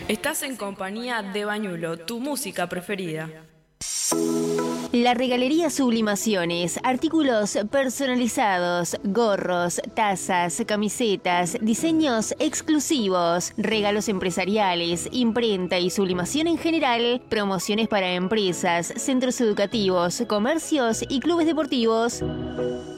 Estás en compañía de Bañulo, tu música preferida. La Regalería Sublimaciones, artículos personalizados, gorros, tazas, camisetas, diseños exclusivos, regalos empresariales, imprenta y sublimación en general, promociones para empresas, centros educativos, comercios y clubes deportivos.